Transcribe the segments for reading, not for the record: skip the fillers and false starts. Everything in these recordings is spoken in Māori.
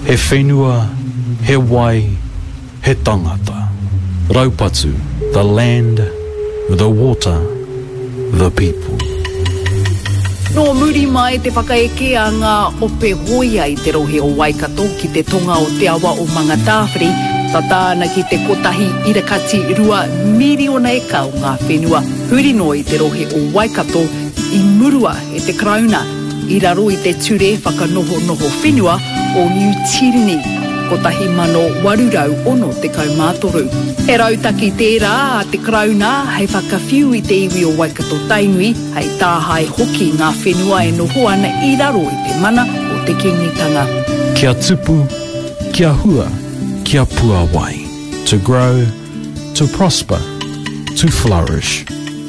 He whenua, he wai, he tangata. Raupatu, the land, the water, the people. No muri mai te whakaeke a ngā ope hoia I te rohe o Waikato ki te tonga o te awa o Mangatāwhiri, tātāna ki te kotahi irakati 2 miriona eka o ngā whenua huri no I te rohe o Waikato I murua e te Krauna, I raro I te ture whakanoho whenua o New Tirini, kotahi mano warurau ono te kaumātoru. He rautaki tērā a te Krauna hei whakawhiu I te iwi o Waikato Tainui, hei tāhai hoki ngā whenua e noho ana I raro I te mana o te kingitanga. Kia tupu, kia hua, kia pua wai. To grow, to prosper, to flourish.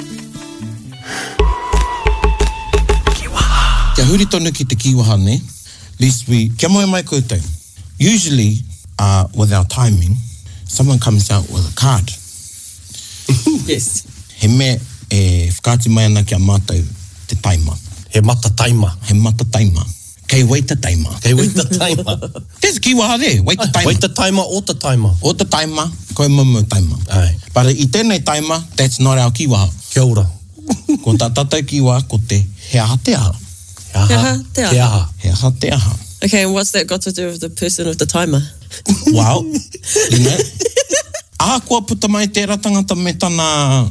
Kia huri tonu ki te kiwaha ne. Least we, kia moe mai koutou. Usually, with our timing, someone comes out with a card. Yes. He me e whakaati mai ana kia mātou te taima. He mata taima. He mata taima. Kei waita taima. Kei waita taima. There's a kiwaha there. Waita taima. Waita taima o ta taima. O ta taima, koe mamu taima. Ai. But I tēnei taima, that's not our kiwaha. Kia ora. Ko tā tātou kiwaha ko te he aha te aha. He aha te aha. He aha te aha. Okay, and what's that got to do with the person with the timer? Well, you know, kua puta mai tērā tangata me tana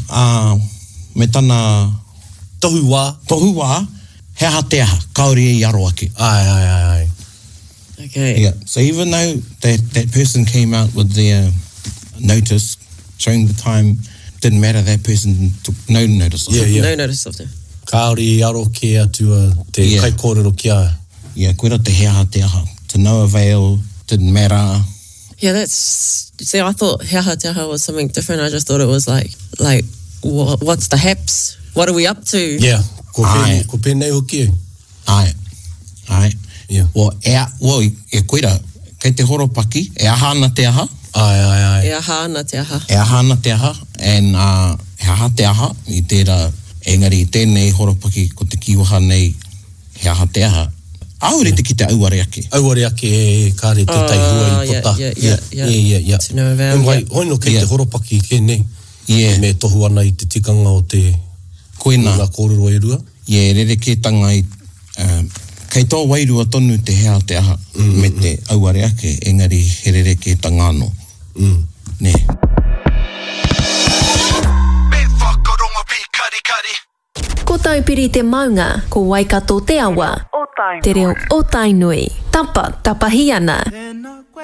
tohu wā, he aha te aha, kaori e aro ake. Ai. Okay. Yeah, so even though that person came out with their notice, showing the time, didn't matter, that person took no notice of it. Yeah. No notice of them. Kaori e aro ke atua te kai kōrero kia. Yeah, koera te he aha te aha. To no avail, didn't matter. Yeah, see, I thought he aha te aha was something different. I just thought it was like what's the haps? What are we up to? Yeah, ko pēnei hoki. Ai. Yeah. E koera, kei te horopaki, e aha ana te aha. Ai. E aha ana te aha. E aha ana te aha, and he aha te aha, I tērā, engari I tēnei horopaki ko te kiwaha nei, he aha te aha. Aure te ki te auare ake. Auare ake e kāre te taihua I pota. Yeah. To know about. Hoino kei te horopaki ke nei. Yeah. Me tohu ana I te tikanga o te koina. Ngā kōrero e rua. Yeah, rere ke tanga I kei tō wairua tonu te hea te aha me te auare ake, engari he rere ke tanga anō. Ne. Ko taupiri te maunga, ko Waikato te awa. Te reo o Tainui. Tapa, tapahi ana.